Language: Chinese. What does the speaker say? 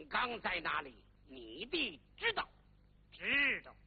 金刚在哪里？你必知道。知道。